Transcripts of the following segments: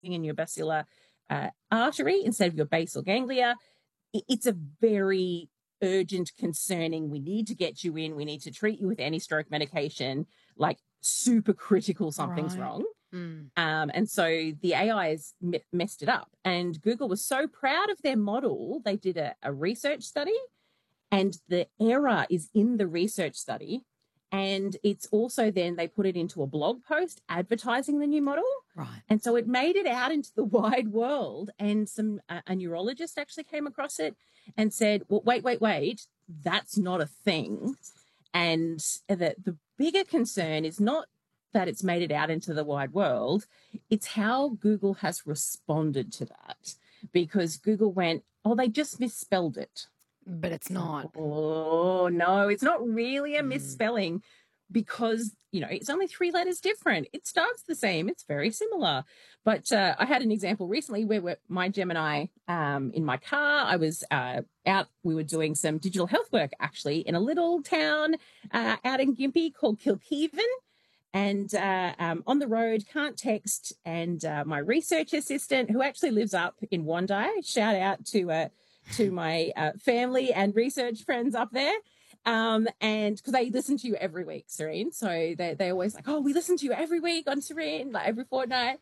in your basilar artery instead of your basal ganglia. It's a very urgent, concerning, we need to get you in, we need to treat you with anti-stroke medication, like super critical, something's wrong. And so the AI has messed it up. And Google was so proud of their model, they did a research study, and the error is in the research study. And it's also then they put it into a blog post advertising the new model. Right. And so it made it out into the wide world. And a neurologist actually came across it and said, well, wait, that's not a thing. And the bigger concern is not that it's made it out into the wide world, it's how Google has responded to that. Because Google went, oh, they just misspelled it. But it's not. Oh, no, it's not really a misspelling because, it's only 3 letters different. It starts the same. It's very similar. But I had an example recently where my Gemini in my car, I was out, we were doing some digital health work actually in a little town out in Gympie called Kilkeven. And on the road, can't text. And my research assistant, who actually lives up in Wandai, shout out to my family and research friends up there. And because they listen to you every week, Serene. So they always like, oh, we listen to you every week on Serene, like every fortnight.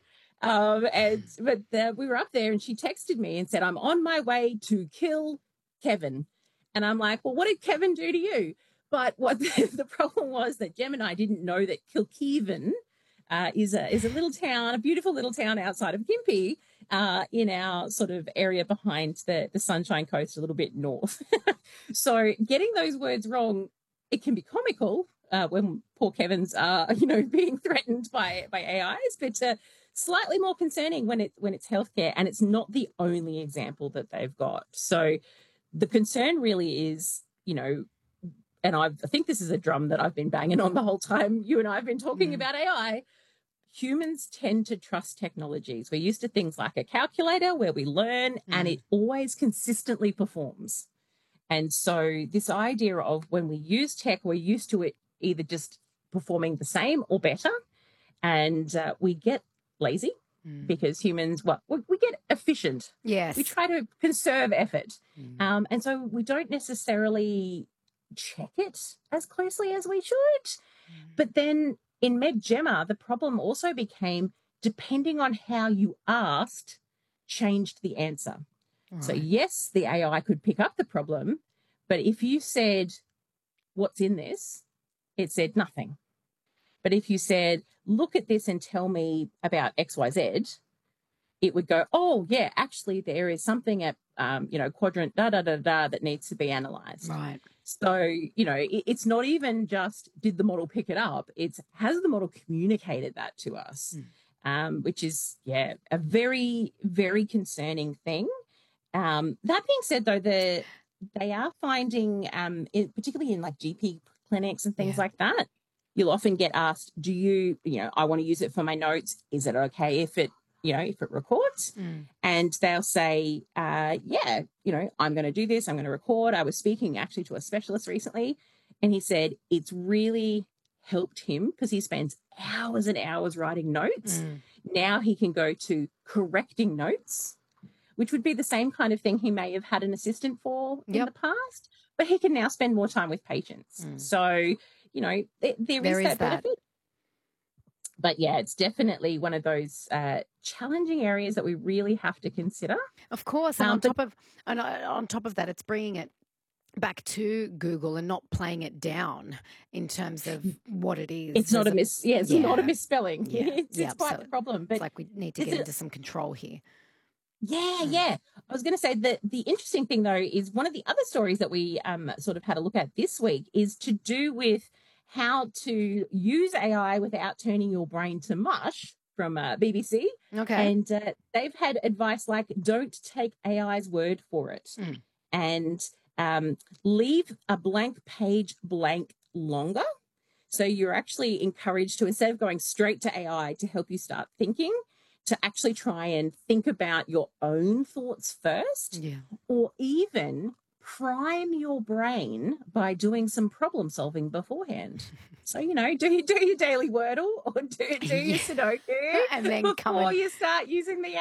But we were up there and she texted me and said, I'm on my way to kill Kevin. And I'm like, well, what did Kevin do to you? But what the problem was that Gemini didn't know that Kilkeven is a little town, a beautiful little town outside of Gympie, in our sort of area behind the Sunshine Coast, a little bit north. So getting those words wrong, it can be comical when poor Kevin's being threatened by AIs, but slightly more concerning when it's healthcare, and it's not the only example that they've got. So the concern really is, and I think this is a drum that I've been banging on the whole time you and I have been talking about AI. Humans tend to trust technologies. We're used to things like a calculator where we learn and it always consistently performs. And so this idea of when we use tech, we're used to it either just performing the same or better. And we get lazy because humans, we get efficient. Yes. We try to conserve effort. And so we don't necessarily check it as closely as we should. But then in MedGemma, the problem also became depending on how you asked, changed the answer. Right. So yes, the AI could pick up the problem, but if you said, what's in this? It said nothing. But if you said, look at this and tell me about XYZ, it would go, oh, yeah, actually there is something at, quadrant that needs to be analysed. Right. So, it's not even just did the model pick it up, it's has the model communicated that to us, which is, a very, very concerning thing. That being said, though, they are finding, particularly in like GP clinics and things like that, you'll often get asked, do you, I want to use it for my notes. Is it okay if it records? And they'll say, I'm going to do this. I'm going to record. I was speaking actually to a specialist recently, and he said it's really helped him because he spends hours and hours writing notes. Now he can go to correcting notes, which would be the same kind of thing he may have had an assistant for in the past, but he can now spend more time with patients. So, there is that benefit. But it's definitely one of those challenging areas that we really have to consider. Of course, and on top of that, it's bringing it back to Google and not playing it down in terms of what it is. It's not a not a misspelling. Yeah. It's quite the problem. But it's like we need to get into some control here. Yeah. I was going to say that the interesting thing, though, is one of the other stories that we sort of had a look at this week is to do with how to use AI without turning your brain to mush from BBC. Okay. And they've had advice like don't take AI's word for it and leave a blank page blank longer. So you're actually encouraged to, instead of going straight to AI to help you start thinking, to actually try and think about your own thoughts first, or even prime your brain by doing some problem solving beforehand. So, do your daily Wordle or do your Sudoku And then come before and you start using the